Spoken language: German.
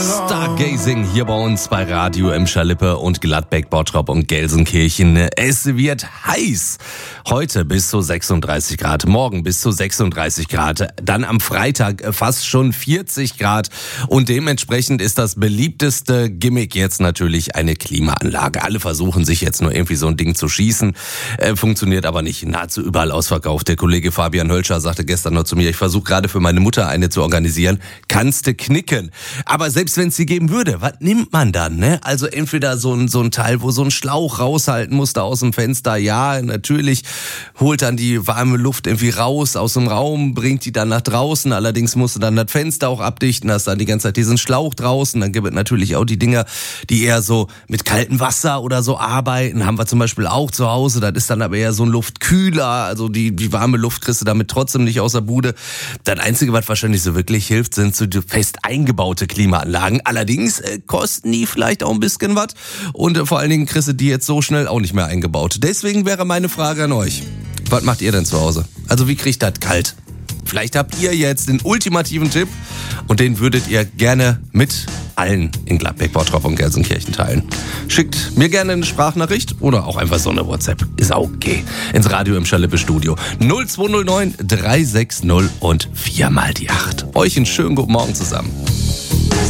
Stargazing hier bei uns bei Radio Emscher-Lippe und Gladbeck, Bottrop und Gelsenkirchen. Es wird heiß. Heute bis zu 36 Grad, morgen bis zu 36 Grad, dann am Freitag fast schon 40 Grad und dementsprechend ist das beliebteste Gimmick jetzt natürlich eine Klimaanlage. Alle versuchen sich jetzt nur irgendwie so ein Ding zu schießen, funktioniert aber nicht, nahezu überall ausverkauft. Der Kollege Fabian Hölscher sagte gestern noch zu mir, ich versuche gerade für meine Mutter eine zu organisieren, kannst du knicken. Aber selbst wenn es sie geben würde, was nimmt man dann, ne? Also entweder so ein Teil, wo so ein Schlauch raushalten musste aus dem Fenster, ja, natürlich holt dann die warme Luft irgendwie raus aus dem Raum, bringt die dann nach draußen, allerdings musst du dann das Fenster auch abdichten, hast dann die ganze Zeit diesen Schlauch draußen, dann gibt es natürlich auch die Dinger, die eher so mit kaltem Wasser oder so arbeiten, haben wir zum Beispiel auch zu Hause, das ist dann aber eher so ein Luftkühler, also die warme Luft kriegst du damit trotzdem nicht aus der Bude. Das Einzige, was wahrscheinlich so wirklich hilft, sind so die fest eingebaute Klimaanlagen. Allerdings kosten die vielleicht auch ein bisschen was und vor allen Dingen kriegst du die jetzt so schnell auch nicht mehr eingebaut. Deswegen wäre meine Frage an euch. Was macht ihr denn zu Hause? Also wie kriegt das kalt? Vielleicht habt ihr jetzt den ultimativen Tipp und den würdet ihr gerne mit allen in Gladbeck, Bottrop und Gelsenkirchen teilen. Schickt mir gerne eine Sprachnachricht oder auch einfach so eine WhatsApp. Ist auch okay. Ins Radio Emscher-Lippe Studio 0209 360 und 4 mal die 8. Euch einen schönen guten Morgen zusammen.